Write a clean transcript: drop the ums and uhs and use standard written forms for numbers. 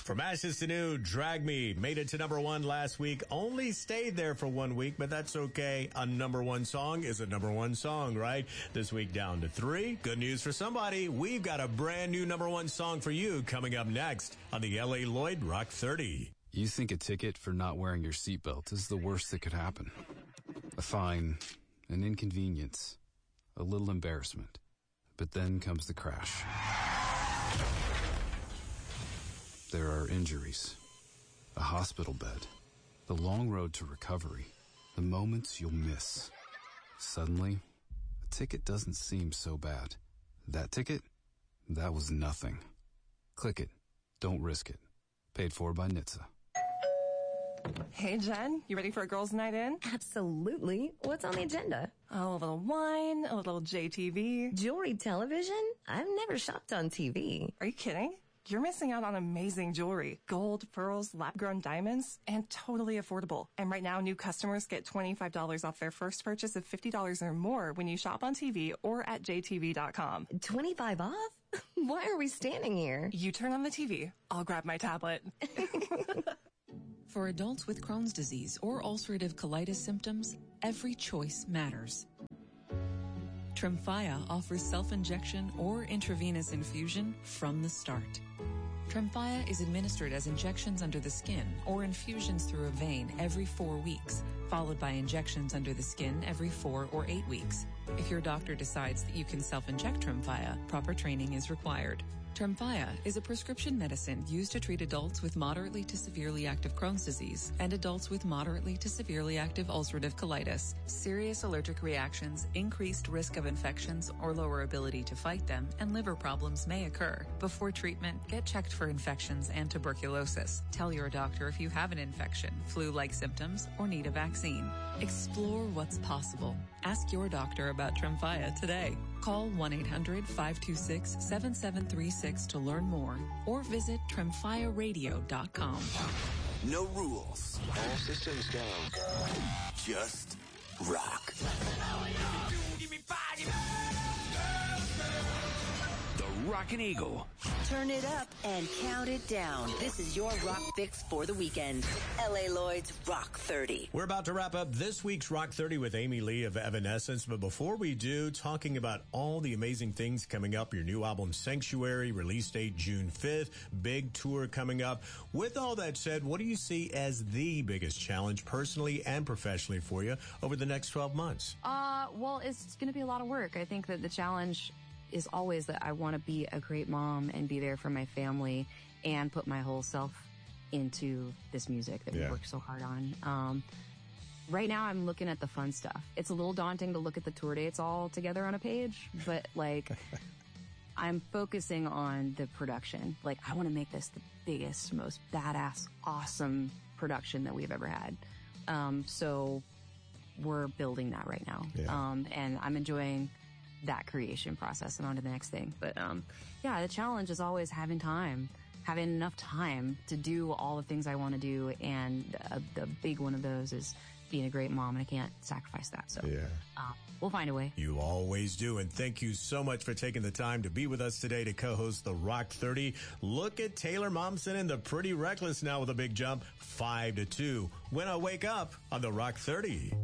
From ashes to new, Drag Me made it to number one last week. Only stayed there for 1 week, but that's okay. A number one song is a number one song, right? This week down to 3. Good news for somebody. We've got a brand new number one song for you coming up next on the L.A. Lloyd Rock 30. You think a ticket for not wearing your seatbelt is the worst that could happen. A fine, an inconvenience, a little embarrassment. But then comes the crash. There are injuries, a hospital bed, the long road to recovery, the moments you'll miss. Suddenly, a ticket doesn't seem so bad. That ticket? That was nothing. Click it. Don't risk it. Paid for by NHTSA. Hey, Jen, you ready for a girls' night in? Absolutely. What's on the agenda? Oh, a little wine, a little JTV. Jewelry television? I've never shopped on TV. Are you kidding? You're missing out on amazing jewelry. Gold, pearls, lab-grown diamonds, and totally affordable. And right now, new customers get $25 off their first purchase of $50 or more when you shop on TV or at jtv.com. 25 off? Why are we standing here? You turn on the TV. I'll grab my tablet. For adults with Crohn's disease or ulcerative colitis symptoms, every choice matters. Tremfya offers self-injection or intravenous infusion from the start. Tremfya is administered as injections under the skin or infusions through a vein every 4 weeks, followed by injections under the skin every 4 or 8 weeks. If your doctor decides that you can self-inject Tremfya, proper training is required. Tremfya is a prescription medicine used to treat adults with moderately to severely active Crohn's disease and adults with moderately to severely active ulcerative colitis. Serious allergic reactions, increased risk of infections or lower ability to fight them, and liver problems may occur. Before treatment, get checked for infections and tuberculosis. Tell your doctor if you have an infection, flu-like symptoms, or need a vaccine. Explore what's possible. Ask your doctor about Tremfya today. Call 1-800-526-7736 to learn more or visit tremfyaradio.com. No rules. All systems go. Just rock. The Rockin' Eagle. Turn it up and count it down. This is your rock fix for the weekend. L.A. Lloyd's Rock 30. We're about to wrap up this week's Rock 30 with Amy Lee of Evanescence. But before we do, talking about all the amazing things coming up, your new album Sanctuary, release date June 5th, big tour coming up. With all that said, what do you see as the biggest challenge personally and professionally for you over the next 12 months? Well, it's going to be a lot of work. I think that the challenge is always that I want to be a great mom and be there for my family and put my whole self into this music that we worked so hard on. Right now I'm looking at the fun stuff. It's a little daunting to look at the tour dates all together on a page, but like I'm focusing on the production. Like I want to make this the biggest, most badass, awesome production that we've ever had. So we're building that right now. And I'm enjoying that creation process and on to the next thing. But the challenge is always having enough time to do all the things I want to do, and the big one of those is being a great mom, and I can't sacrifice that. So we'll find a way. You always do, and thank you so much for taking the time to be with us today to co-host the Rock 30. Look at Taylor Momsen and the Pretty Reckless now with a big jump, 5-2. When I Wake Up on the Rock 30.